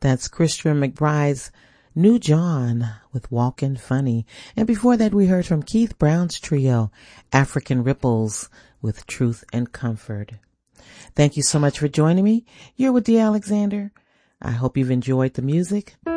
That's Christian McBride's New John with Walkin' Funny. And before that, we heard from Keith Brown's trio, African Ripples with Truth and Comfort. Thank you so much for joining me. You're with Dee Alexander. I hope you've enjoyed the music.